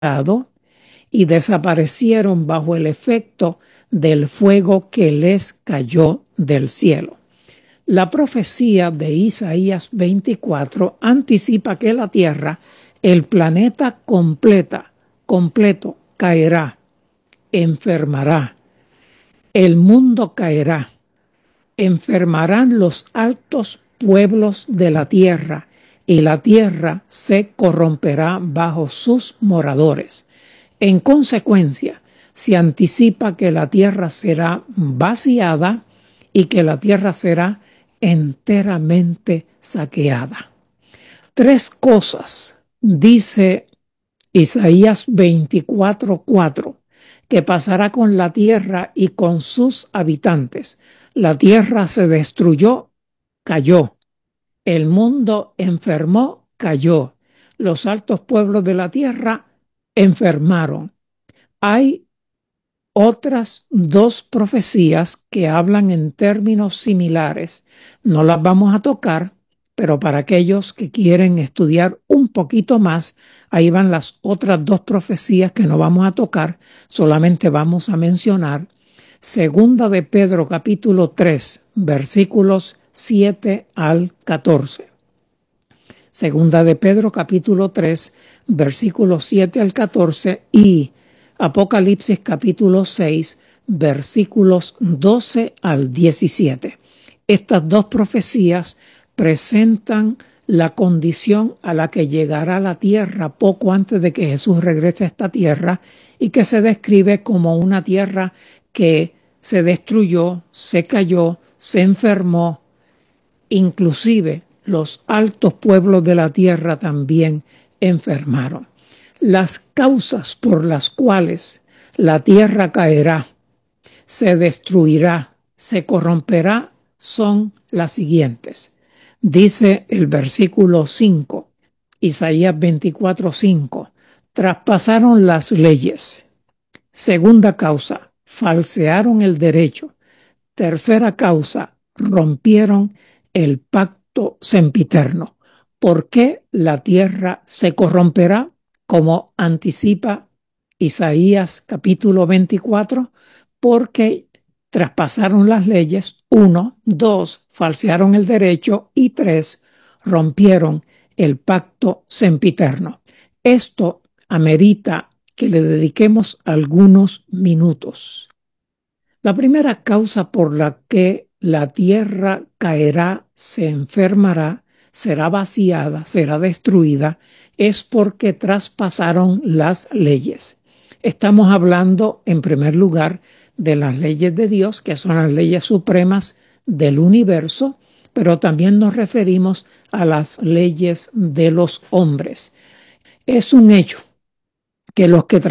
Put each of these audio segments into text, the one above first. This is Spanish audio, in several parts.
y desaparecieron bajo el efecto del fuego que les cayó del cielo. La profecía de Isaías 24 anticipa que la tierra, el planeta completo, caerá, enfermará, el mundo caerá, enfermarán los altos pueblos de la tierra y la tierra se corromperá bajo sus moradores. En consecuencia, se anticipa que la tierra será vaciada y que la tierra será enteramente saqueada. Tres cosas dice Isaías 24:4 que pasará con la tierra y con sus habitantes. La tierra se destruyó, cayó. El mundo enfermó, cayó. Los altos pueblos de la tierra enfermaron. Hay otras dos profecías que hablan en términos similares. No las vamos a tocar, pero para aquellos que quieren estudiar un poquito más, ahí van las otras dos profecías que no vamos a tocar, solamente vamos a mencionar. Segunda de Pedro capítulo 3, versículos 7 al 14. Segunda de Pedro capítulo 3, versículos 7 al 14 y Apocalipsis capítulo 6, versículos 12 al 17. Estas dos profecías presentan la condición a la que llegará la tierra poco antes de que Jesús regrese a esta tierra y que se describe como una tierra que se destruyó, se cayó, se enfermó, inclusive los altos pueblos de la tierra también enfermaron. Las causas por las cuales la tierra caerá, se destruirá, se corromperá, son las siguientes. Dice el versículo 5, Isaías 24:5, traspasaron las leyes. Segunda causa, falsearon el derecho. Tercera causa, rompieron el pacto sempiterno. ¿Por qué la tierra se corromperá? Como anticipa Isaías capítulo 24, porque traspasaron las leyes, 1, 2, falsearon el derecho y 3, rompieron el pacto sempiterno. Esto amerita que le dediquemos algunos minutos. La primera causa por la que la tierra caerá, se enfermará, será vaciada, será destruida, es porque traspasaron las leyes. Estamos hablando, en primer lugar, de las leyes de Dios, que son las leyes supremas del universo, pero también nos referimos a las leyes de los hombres. Es un hecho que los que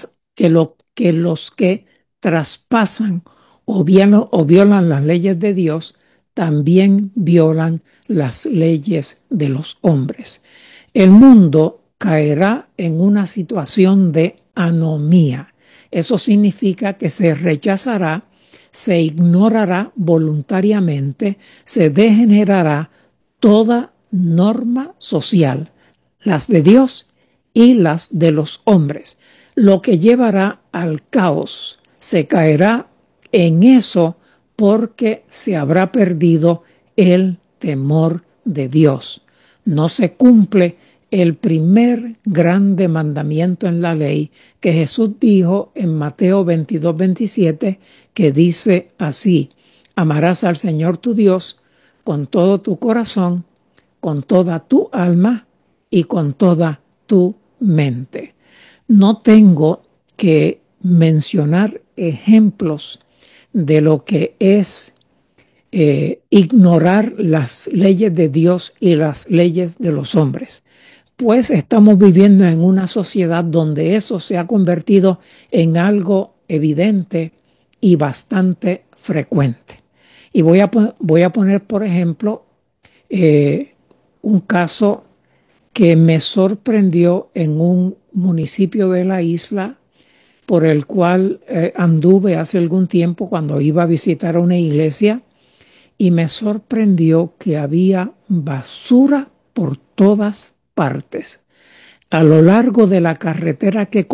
traspasan o violan las leyes de Dios, también violan las leyes de los hombres. El mundo caerá en una situación de anomía. Eso significa que se rechazará, se ignorará voluntariamente, se degenerará toda norma social, las de Dios y las de los hombres, lo que llevará al caos. Se caerá en eso porque se habrá perdido el temor de Dios. No se cumple el primer grande mandamiento en la ley que Jesús dijo en Mateo 22:27, que dice así: amarás al Señor tu Dios con todo tu corazón, con toda tu alma y con toda tu mente. No tengo que mencionar ejemplos de lo que es ignorar las leyes de Dios y las leyes de los hombres. Pues estamos viviendo en una sociedad donde eso se ha convertido en algo evidente y bastante frecuente. Y voy a poner, por ejemplo, un caso que me sorprendió en un municipio de la isla por el cual anduve hace algún tiempo cuando iba a visitar una iglesia, y me sorprendió que había basura por todas partes. a lo largo de la carretera que